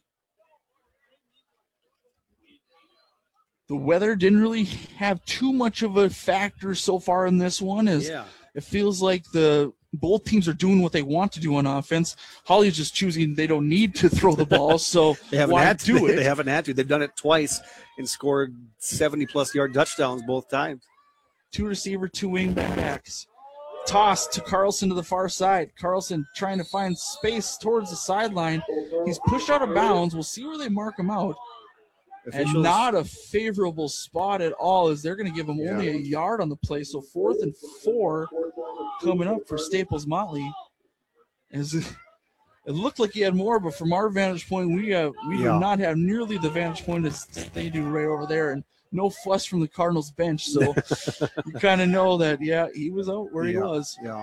The weather didn't really have too much of a factor so far in this one, as Yeah. it feels like the both teams are doing what they want to do on offense. Holly's just choosing they don't need to throw the ball, so They haven't why had to. do They, it? they haven't had to. They've done it twice and scored seventy-plus yard touchdowns both times. Two receiver, two wing backs. Toss to Carlson to the far side. Carlson trying to find space towards the sideline. He's pushed out of bounds. We'll see where they mark him out. And Officials- not a favorable spot at all, as they're going to give him only a yard on the play. So fourth and four coming up for Staples Motley. As it looked like he had more, but from our vantage point, we uh, we Yeah. do not have nearly the vantage point as they do right over there. And no fuss from the Cardinals bench. So you kind of know that, yeah, he was out where he Yeah, was. Yeah.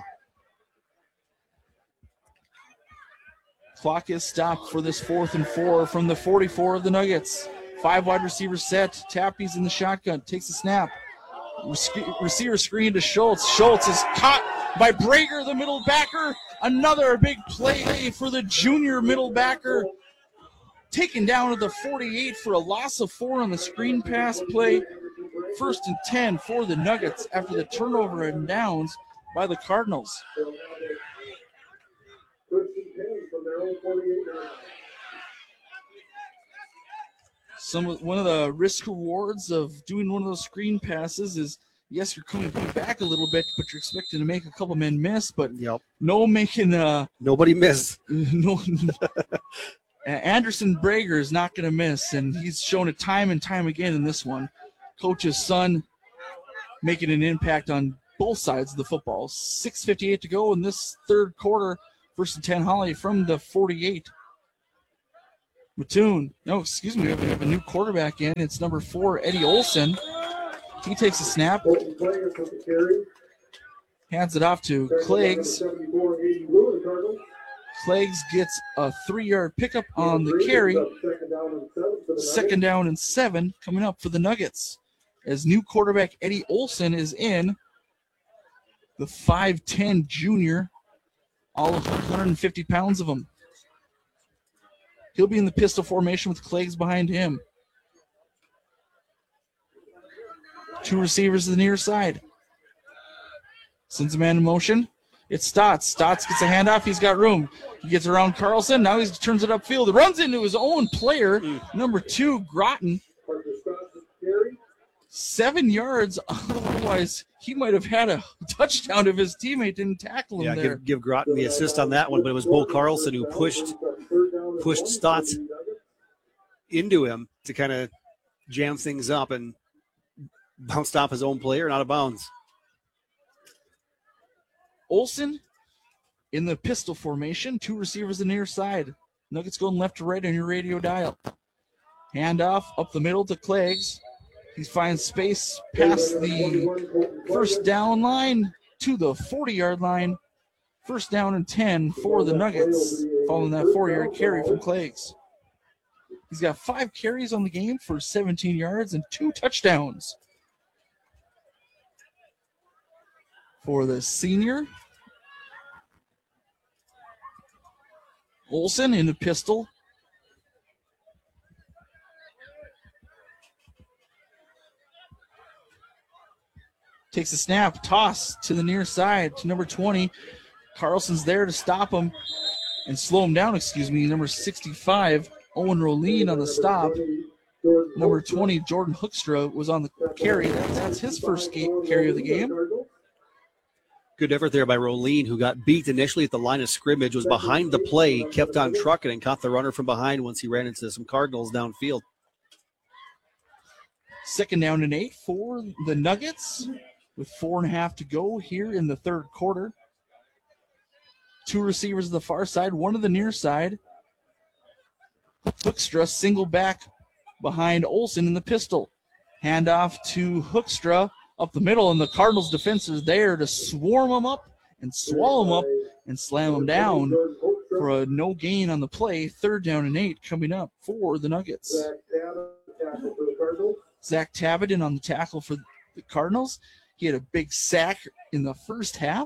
Clock is stopped for this fourth and four from the forty-four of the Nuggets. Five wide receivers set. Tappy's in the shotgun. Takes a snap. Rec- receiver screen to Schultz. Schultz is caught by Brager, the middle backer. Another big play for the junior middle backer. Taken down to the forty-eight for a loss of four on the screen pass play. First and ten for the Nuggets after the turnover and downs by the Cardinals. Some of, one of the risk rewards of doing one of those screen passes is, yes, you're coming back a little bit, but you're expecting to make a couple men miss, but yep. no making uh nobody miss. No, Anderson Brager is not going to miss, and he's shown it time and time again in this one. Coach's son making an impact on both sides of the football. six fifty-eight to go in this third quarter. First and ten, Holly from the forty-eight. Mattoon. No, excuse me. We have a new quarterback in. It's number four, Eddie Olson. He takes a snap. Hands it off to Cleggs. Cleggs gets a three-yard pickup on the carry. Second down and seven coming up for the Nuggets. As new quarterback Eddie Olson is in. The five ten junior. All of one hundred fifty pounds of him. He'll be in the pistol formation with Cleggs behind him. Two receivers to the near side. Sends a man in motion. It's Stotts. Stotts gets a handoff. He's got room. He gets around Carlson. Now he turns it upfield. He runs into his own player, number two, Groton. Seven yards. Otherwise, he might have had a touchdown if his teammate didn't tackle him yeah, there. Give, give Groton the assist on that one, but it was Bo Carlson who pushed pushed Stotts into him to kind of jam things up and bounced off his own player and out of bounds. Olson in the pistol formation. Two receivers on the near side. Nuggets going left to right on your radio dial. Handoff up the middle to Cleggs. He finds space past the first down line to the forty-yard line. First down and ten for the Nuggets following that four-yard carry from Cleggs. He's got five carries on the game for seventeen yards and two touchdowns. For the senior, Olson in the pistol. Takes a snap, toss to the near side to number twenty. Carlson's there to stop him and slow him down, excuse me. Number sixty-five, Owen Roline on the stop. Number twenty, Jordan Hoekstra was on the carry. That's, that's his first game, carry of the game. Good effort there by Roline, who got beat initially at the line of scrimmage, was behind the play, kept on trucking, and caught the runner from behind once he ran into some Cardinals downfield. Second down and eight for the Nuggets with four and a half to go here in the third quarter. Two receivers on the far side, one to the near side. Hoekstra single back behind Olson in the pistol. Handoff to Hoekstra up the middle, and the Cardinals defense is there to swarm him up and swallow him up and slam him down for a no gain on the play. Third down and eight coming up for the Nuggets. Zach Tabit in on the tackle for the Cardinals. He had a big sack in the first half.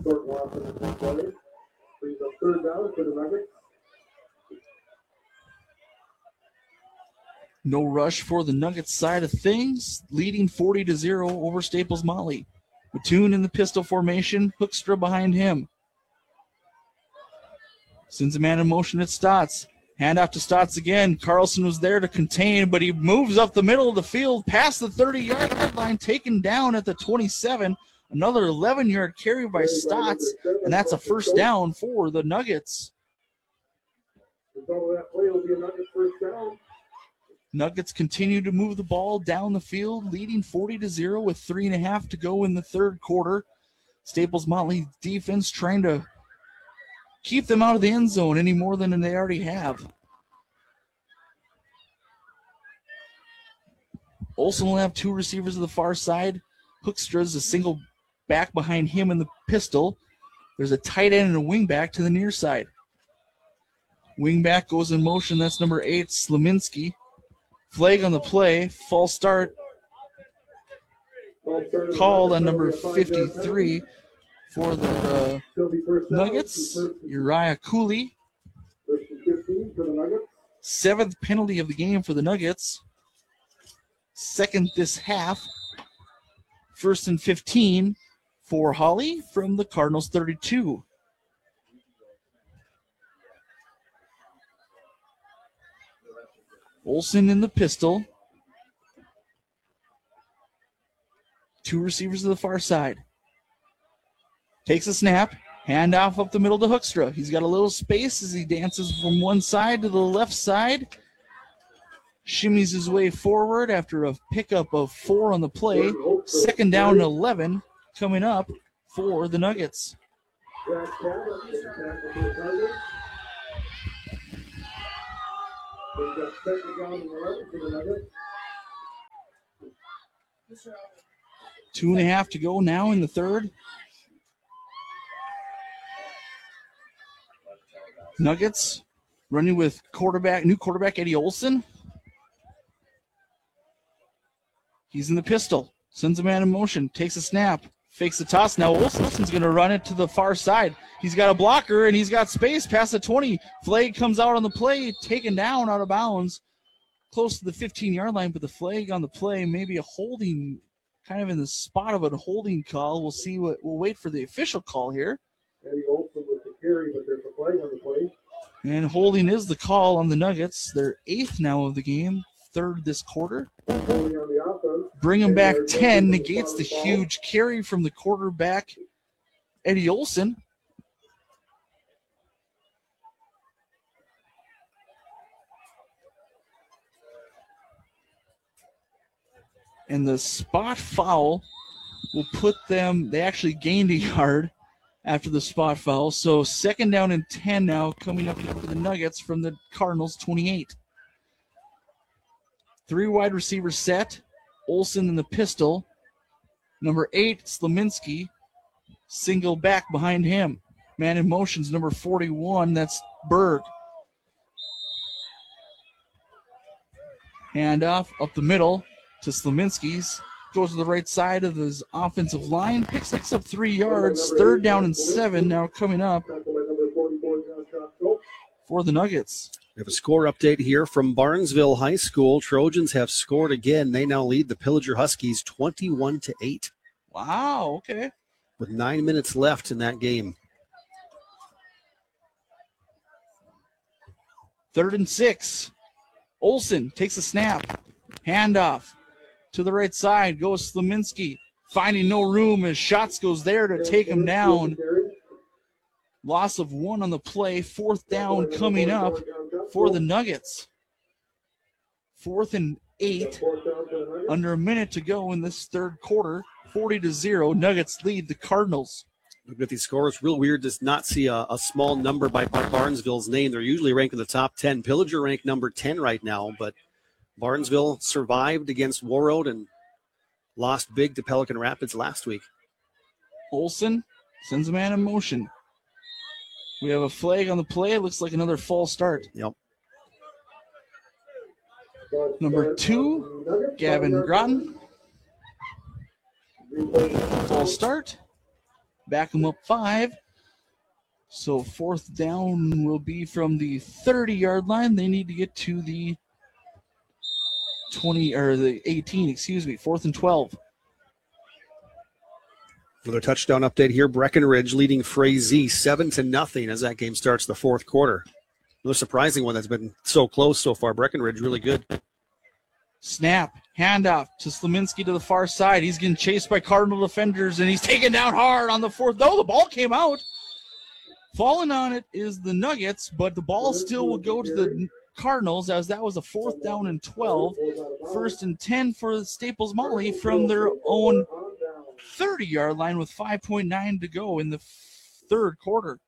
No rush for the Nuggets side of things, leading forty to zero over Staples Motley. Mattoon in the pistol formation, Hoekstra behind him. Sends a man in motion at Stotts. Hand off to Stotts again. Carlson was there to contain, but he moves up the middle of the field past the thirty-yard line, taken down at the twenty-seven. Another eleven-yard carry by Stotts, and that's a first down for the Nuggets. Nuggets continue to move the ball down the field, leading forty to zero with three and a half to go in the third quarter. Staples Motley defense trying to keep them out of the end zone any more than they already have. Olson will have two receivers to the far side. Hoekstra's a single back behind him in the pistol. There's a tight end and a wing back to the near side. Wing back goes in motion. That's number eight, Slaminski. Flag on the play. False start called on number fifty-three for the uh, Nuggets. Uriah Cooley. Seventh penalty of the game for the Nuggets. Second this half. First and fifteen for Holly from the Cardinals thirty-two. Olsen in the pistol. Two receivers to the far side. Takes a snap. Hand off up the middle to Hoekstra. He's got a little space as he dances from one side to the left side. Shimmies his way forward after a pickup of four on the play. Second down and eleven coming up for the Nuggets. Two and a half to go now in the third. Nuggets running with quarterback, new quarterback Eddie Olsen. He's in the pistol. Sends a man in motion. Takes a snap. Fakes the toss. Now Olsen's going to run it to the far side. He's got a blocker and he's got space past the twenty. Flag comes out on the play. Taken down out of bounds. Close to the fifteen-yard line, but the flag on the play, maybe a holding, kind of in the spot of a holding call. We'll see what, we'll wait for the official call here. Eddie Olsen with the carry, but there's a flag on the play. And holding is the call on the Nuggets. They're eighth now of the game, third this quarter. Bring them back ten, negates the huge carry from the quarterback, Eddie Olsen. And the spot foul will put them, they actually gained a yard after the spot foul. So second down and ten now coming up for the Nuggets from the Cardinals twenty-eight. Three wide receivers set. Olsen in the pistol. Number eight, Slominski. Single back behind him. Man in motion's number forty-one. That's Berg. Handoff up the middle to Slominski's. Goes to the right side of his offensive line. Picks, picks up three yards. Third down and seven now coming up for the Nuggets. We have a score update here from Barnesville High School. Trojans have scored again. They now lead the Pillager Huskies twenty-one to eight. Wow, okay. With nine minutes left in that game. Third and six. Olsen takes a snap. Handoff to the right side. Goes Slominski. Finding no room as Shots goes there to take him down. Loss of one on the play. Fourth down coming up for the Nuggets. Fourth and eight. Under a minute to go in this third quarter. forty to zero. Nuggets lead the Cardinals. Looking at these scores, real weird to not see a, a small number by, by Barnesville's name. They're usually ranked in the top ten. Pillager ranked number ten right now, but Barnesville survived against Warroad and lost big to Pelican Rapids last week. Olsen sends a man in motion. We have a flag on the play. It looks like another false start. Yep. Number two, Gavin Groton. False start. Back him up five. So fourth down will be from the thirty-yard line. They need to get to the twenty or the eighteen, excuse me. Fourth and twelve. Another touchdown update here. Breckenridge leading Frazee seven to nothing as that game starts the fourth quarter. Another surprising one that's been so close so far. Breckenridge really good. Snap, handoff to Slominski to the far side. He's getting chased by Cardinal defenders, and he's taken down hard on the fourth. No, the ball came out. Falling on it is the Nuggets, but the ball still will go to the Cardinals as that was a fourth down and twelve. First and ten for Staples Motley from their own thirty-yard line with five point nine to go in the third quarter.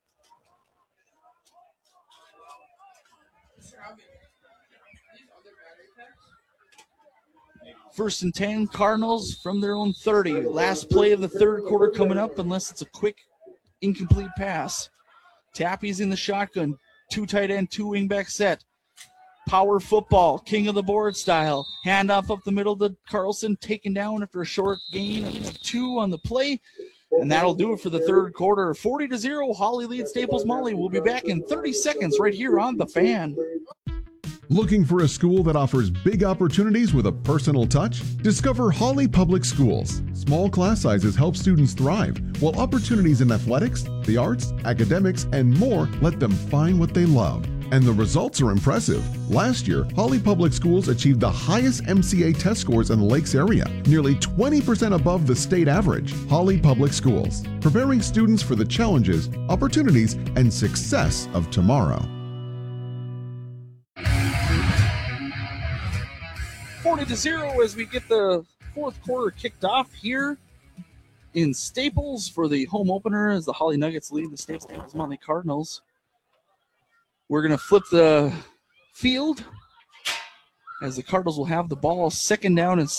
First and ten, Cardinals from their own thirty. Last play of the third quarter coming up unless it's a quick, incomplete pass. Tappy's in the shotgun. Two tight end, two wingback set. Power football, king of the board style. Handoff up the middle to Carlson, taken down after a short gain of two on the play. And that'll do it for the third quarter. forty to zero, Holly leads Staples Motley. We'll be back in thirty seconds right here on The Fan. Looking for a school that offers big opportunities with a personal touch? Discover Holly Public Schools. Small class sizes help students thrive, while opportunities in athletics, the arts, academics, and more let them find what they love. And the results are impressive. Last year, Holly Public Schools achieved the highest M C A test scores in the Lakes area, nearly twenty percent above the state average. Holly Public Schools, preparing students for the challenges, opportunities, and success of tomorrow. forty to zero as we get the fourth quarter kicked off here in Staples for the home opener as the Holly Nuggets lead the Staples Motley Cardinals. We're going to flip the field as the Cardinals will have the ball second down and